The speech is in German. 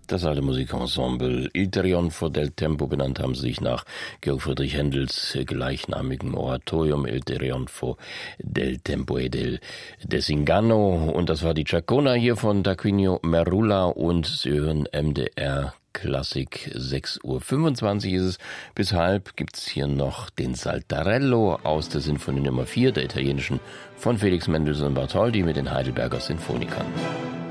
Das alte Musikensemble Il Trionfo del Tempo, benannt haben sie sich nach Georg Friedrich Händels gleichnamigem Oratorium Il Trionfo del Tempo e del Desinganno. Und das war die Chacona hier von Tarquinio Merulla, und Sie hören MDR Klassik. 6:25 Uhr ist es. Bis halb gibt's hier noch den Saltarello aus der Sinfonie Nummer 4 der italienischen von Felix Mendelssohn Bartholdy mit den Heidelberger Sinfonikern.